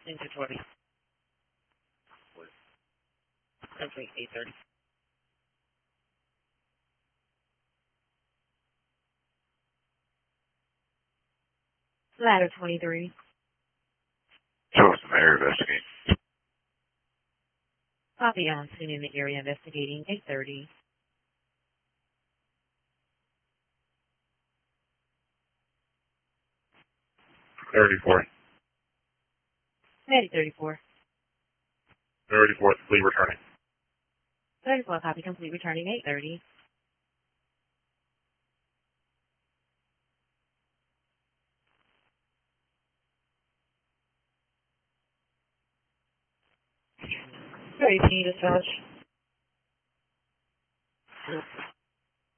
Into 20. Complete 8:30. Ladder 23. Charles Mayor investigating. Copy on scene in the area investigating 8:30. 34. Medic 34. 34, complete returning. 34, copy complete returning 8:30. Very dispatch.